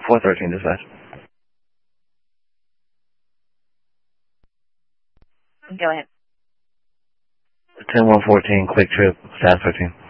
413 dispatch. Go ahead. 10114, quick trip, staff 13.